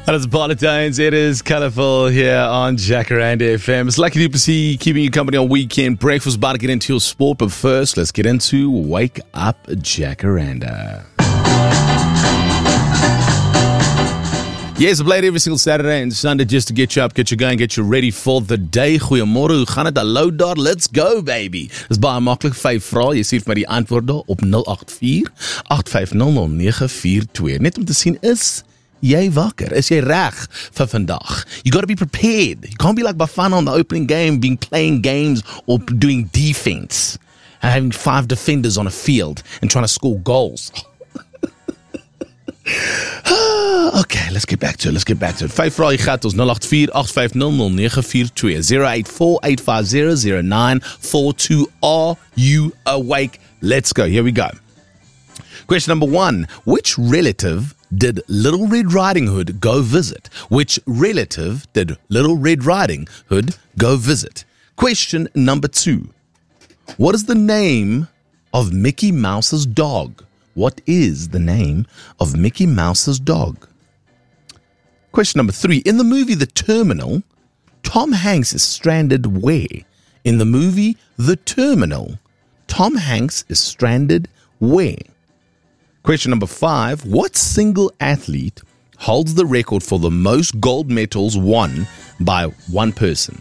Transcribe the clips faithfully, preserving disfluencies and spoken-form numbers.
And it's Barletones. It is colourful here on Jacaranda F M. It's Lucky du Plessis keeping you company on weekend breakfast. About to get into your sport, but first, let's get into Wake Up Jacaranda. Yes, I play it every single Saturday and Sunday just to get you up, get you going, get you ready for the day. Goeiemôre, hoe gaan dit? Hallo daar, let's go baby. Dis baie maklik, vyf vrae. Jy stuur vir my die antwoorde op nul agt vier agt vyf nul nul nege vier twee. Net om te sien, is jy wakker? Is jy reg vir vandag? You got to be prepared. You can't be like Bafana on the opening game, being playing games or doing defense. And having five defenders on a field and trying to score goals. Okay, let's get back to it. Let's get back to it. Vyf vrae gat ons nul agt vier agt vyf nul nul nege vier twee zero eight four eight five zero zero nine four two. Are you awake? Let's go. Here we go. Question number one. Which relative did Little Red Riding Hood go visit? Which relative did Little Red Riding Hood go visit? Question number two. What is the name of Mickey Mouse's dog? What is the name of Mickey Mouse's dog? Question number three. In the movie The Terminal, Tom Hanks is stranded where? In the movie The Terminal, Tom Hanks is stranded where? Question number five. What single athlete holds the record for the most gold medals won by one person?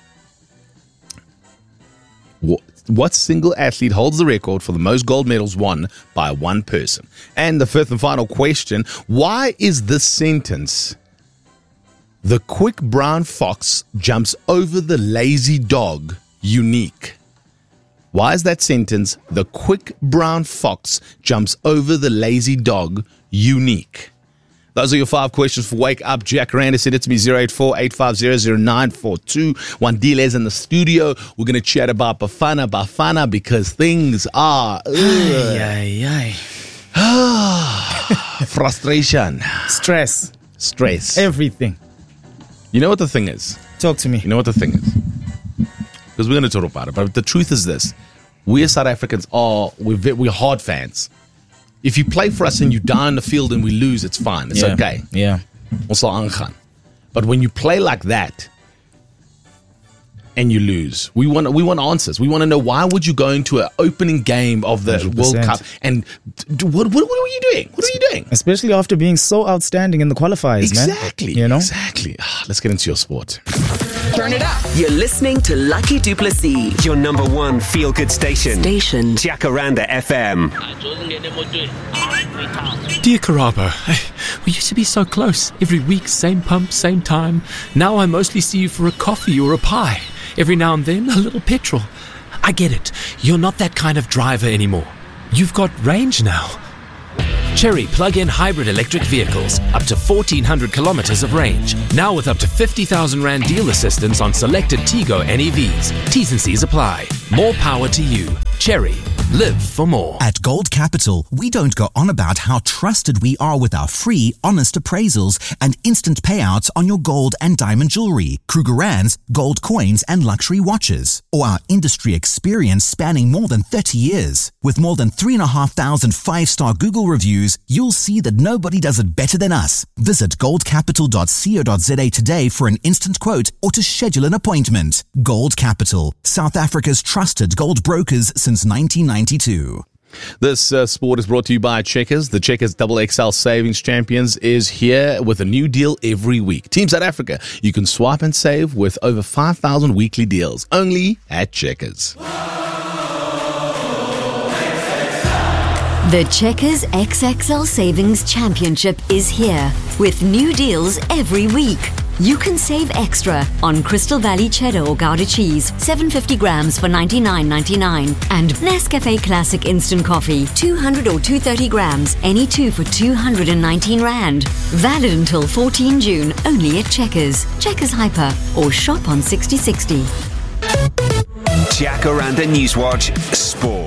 What? What single athlete holds the record for the most gold medals won by one person? And the fifth and final question, why is this sentence, the quick brown fox jumps over the lazy dog, unique? Why is that sentence, the quick brown fox jumps over the lazy dog, unique? Those are your five questions for Wake Up Jacaranda. Send it to me, zero eight four eight five zero zero nine four two. Juan Diles in the studio. We're going to chat about Bafana Bafana because things are... Ay, ay, ay. Frustration. Stress. Stress. Everything. You know what the thing is? Talk to me. You know what the thing is? Because we're going to talk about it. But the truth is this. We as South Africans are... We're, we're hard fans. If you play for us and you die on the field and we lose, it's fine. It's yeah. okay. Yeah. Ons sal aangaan. But when you play like that and you lose, we want we want answers. We want to know, why would you go into an opening game of the one hundred percent World Cup and do, what, what what are you doing? What are you doing? Especially after being so outstanding in the qualifiers, exactly, man. You know? Exactly. Let's get into your sport. Turn it up. You're listening to Lucky du Plessis, your number one feel-good station. Station. Jacaranda F M. Dear Karabo, we used to be so close. Every week, same pump, same time. Now I mostly see you for a coffee or a pie. Every now and then, a little petrol. I get it. You're not that kind of driver anymore. You've got range now. Chery plug-in hybrid electric vehicles, up to fourteen hundred kilometers of range. Now with up to fifty thousand rand deal assistance on selected Tigo N E Vs. T's and C's apply. More power to you. Chery. Live for more. At Gold Capital, we don't go on about how trusted we are with our free, honest appraisals and instant payouts on your gold and diamond jewelry, Krugerrands, gold coins and luxury watches, or our industry experience spanning more than thirty years. With more than three thousand five hundred five-star Google reviews, you'll see that nobody does it better than us. Visit gold capital dot co dot za today for an instant quote or to schedule an appointment. Gold Capital, South Africa's trusted gold brokers since nineteen ninety-two. This uh, sport is brought to you by Checkers. The Checkers Double X L Savings Champions is here with a new deal every week. Team South Africa, you can swipe and save with over five thousand weekly deals only at Checkers. The Checkers X X L Savings Championship is here with new deals every week. You can save extra on Crystal Valley cheddar or Gouda cheese, seven hundred fifty grams for ninety-nine ninety-nine, and Nescafe Classic instant coffee, two hundred or two hundred thirty grams, any two for two hundred nineteen rand. Valid until fourteenth June, only at Checkers, Checkers Hyper, or shop on sixty sixty. Jacaranda Newswatch Sport.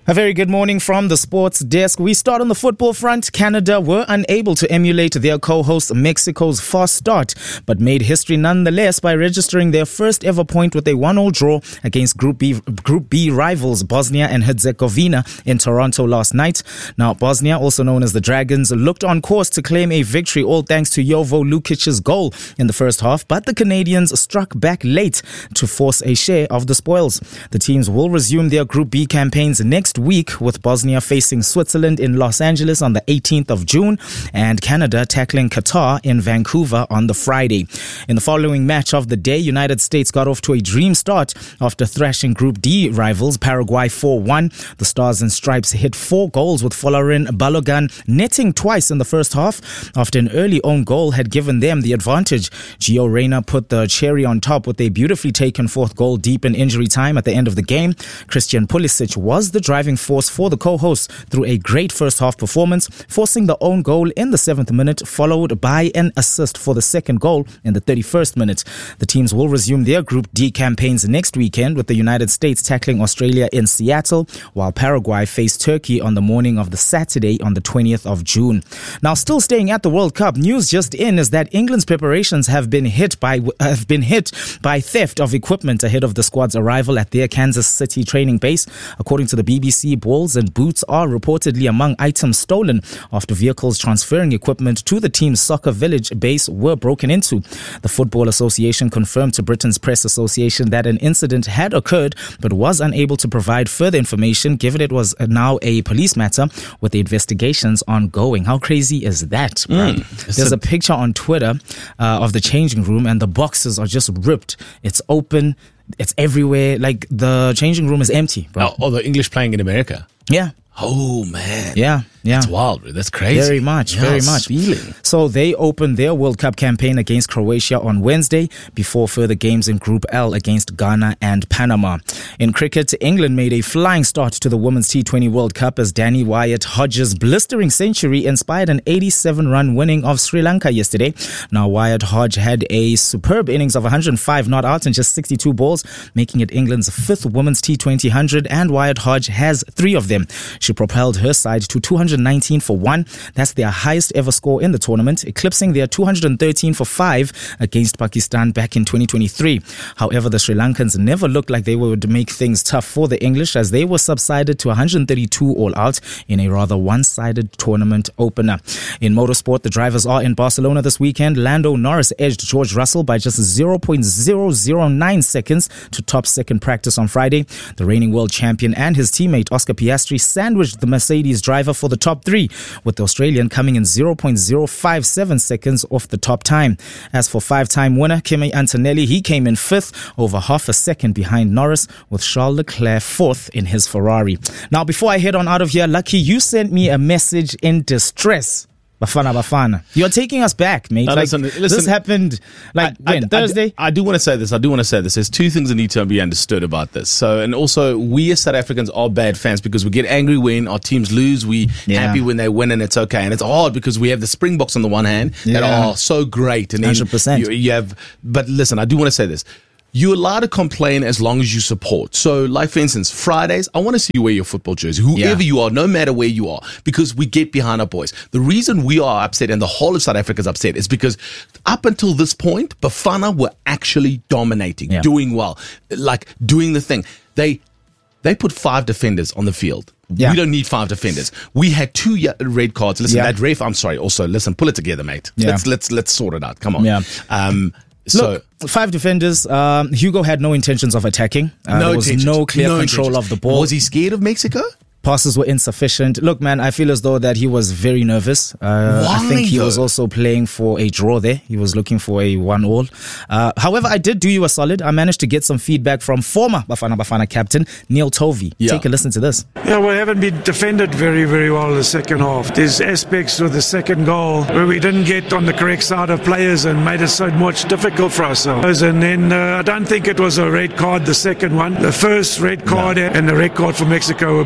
A very good morning from the sports desk. We start on the football front. Canada were unable to emulate their co-host Mexico's fast start, but made history nonetheless by registering their first ever point with a one-all draw against Group B, Group B rivals Bosnia and Herzegovina in Toronto last night. Now, Bosnia, also known as the Dragons, looked on course to claim a victory, all thanks to Jovo Lukic's goal in the first half, but the Canadians struck back late to force a share of the spoils. The teams will resume their Group B campaigns next week, with Bosnia facing Switzerland in Los Angeles on the eighteenth of June and Canada tackling Qatar in Vancouver on the Friday. In the following match of the day, United States got off to a dream start after thrashing Group D rivals Paraguay four one. The Stars and Stripes hit four goals, with Folarin Balogun netting twice in the first half after an early own goal had given them the advantage. Gio Reyna put the cherry on top with a beautifully taken fourth goal deep in injury time at the end of the game. Christian Pulisic was the driving force for the co-hosts through a great first half performance, forcing the own goal in the seventh minute, followed by an assist for the second goal in the thirty-first minute. The teams will resume their Group D campaigns next weekend, with the United States tackling Australia in Seattle, while Paraguay face Turkey on the morning of the Saturday on the twentieth of June. Now, still staying at the World Cup, news just in is that England's preparations have been hit by have been hit by theft of equipment ahead of the squad's arrival at their Kansas City training base. According to the B B C, balls and boots are reportedly among items stolen after vehicles transferring equipment to the team's soccer village base were broken into. The Football Association confirmed to Britain's Press Association that an incident had occurred, but was unable to provide further information, given it was now a police matter with the investigations ongoing. How crazy is that? Mm, There's a, a picture on Twitter uh, of the changing room, and the boxes are just ripped. It's open. It's everywhere. Like, the changing room is empty, bro. Oh, oh, the English playing in America. Yeah. Oh, man. Yeah, yeah. That's wild, bro. That's crazy. Very much, yeah, very much. Feeling. So they opened their World Cup campaign against Croatia on Wednesday before further games in Group L against Ghana and Panama. In cricket, England made a flying start to the Women's T twenty World Cup as Danny Wyatt-Hodge's blistering century inspired an eighty-seven run winning of Sri Lanka yesterday. Now, Wyatt-Hodge had a superb innings of one hundred five not out in just sixty-two balls, making it England's fifth Women's T twenty hundred, and Wyatt-Hodge has three of them. She propelled her side to two hundred nineteen for one. That's their highest ever score in the tournament, eclipsing their two hundred thirteen for five against Pakistan back in twenty twenty-three. However, the Sri Lankans never looked like they would make things tough for the English, as they were subsided to one hundred thirty-two all out in a rather one-sided tournament opener. In motorsport, the drivers are in Barcelona this weekend. Lando Norris edged George Russell by just zero point zero zero nine seconds to top second practice on Friday. The reigning world champion and his teammate Oscar Piastri sandwiched the Mercedes driver for the top three, with the Australian coming in zero point zero five seven seconds off the top time. As for five-time winner Kimi Antonelli, he came in fifth, over half a second behind Norris, with Charles Leclerc fourth in his Ferrari. Now, before I head on out of here, Lucky, you sent me a message in distress. Bafana, Bafana. You're taking us back, mate. No, like, listen, listen, this happened, like, I, when? I, Thursday? I, I do want to say this. I do want to say this. There's two things that need to be understood about this. So, and also, we as South Africans are bad fans because we get angry when our teams lose. We Yeah. happy when they win, and it's okay. And it's hard because we have the Springboks on the one hand that Yeah. are so great, and then one hundred percent. You, you have. But listen, I do want to say this. You're allowed to complain as long as you support. So, like, for instance, Fridays, I want to see you wear your football jersey, whoever Yeah. you are, no matter where you are, because we get behind our boys. The reason we are upset and the whole of South Africa is upset is because up until this point, Bafana were actually dominating, Yeah. doing well, like doing the thing. They they put five defenders on the field. Yeah. We don't need five defenders. We had two ye- red cards. Listen, Yeah. that ref, I'm sorry, also, listen, pull it together, mate. Yeah. Let's, let's, let's sort it out. Come on. Yeah. Um, so. Look, five defenders. Um, Hugo had no intentions of attacking. Uh, there was intentions. no clear No control intentions. of the ball. Was he scared of Mexico? Passes were insufficient. Look, man, I feel as though that he was very nervous. Uh, I Why, think he though? was also playing for a draw there. He was looking for a one-all. Uh, however, I did do you a solid. I managed to get some feedback from former Bafana Bafana captain Neil Tovey. Yeah. Take a listen to this. Yeah, we haven't been defended very, very well in the second half. There's aspects of the second goal where we didn't get on the correct side of players and made it so much difficult for ourselves. And then uh, I don't think it was a red card, the second one. The first red card and the red card for Mexico were both red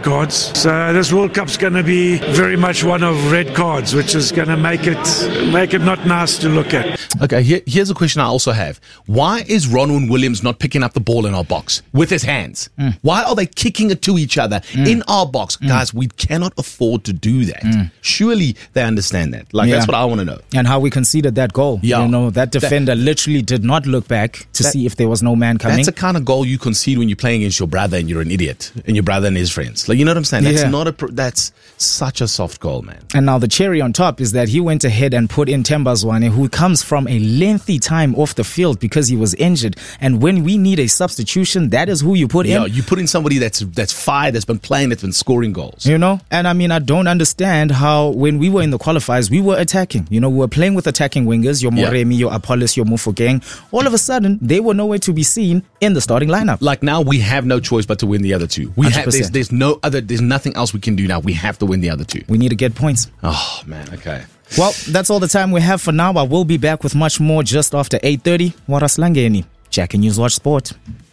red cards. So this World Cup's going to be very much one of red cards, which is going to make it make it not nice to look at. Okay, here, here's a question I also have. Why is Ronwen Williams not picking up the ball in our box with his hands? Mm. Why are they kicking it to each other mm. in our box? Mm. Guys, we cannot afford to do that. Mm. Surely they understand that. Like, yeah. that's what I want to know. And how we conceded that goal. Yeah. You know, that defender that, literally did not look back to that, see if there was no man coming. That's the kind of goal you concede when you're playing against your brother and you're an idiot and your brother and his friends. Like, you know what I'm saying? That's yeah. not a, that's such a soft goal, man. And now the cherry on top is that he went ahead and put in Themba Zwane, who comes from a lengthy time off the field because he was injured. And when we need a substitution, that is who you put yeah, in. You put in somebody that's that's fired, that's been playing, that's been scoring goals. You know? And I mean, I don't understand how when we were in the qualifiers, we were attacking. You know, we were playing with attacking wingers, your Moremi, yeah. your Apollos, your Mofokeng. All of a sudden, they were nowhere to be seen in the starting lineup. Like now, we have no choice but to win the other two. We have, there's, there's no other, there's nothing else we can do now. We have to win the other two. We need to get points. Oh, man, okay. Well, that's all the time we have for now. I will be back with much more just after eight thirty. Waras Langeni, Jack and News Watch Sport.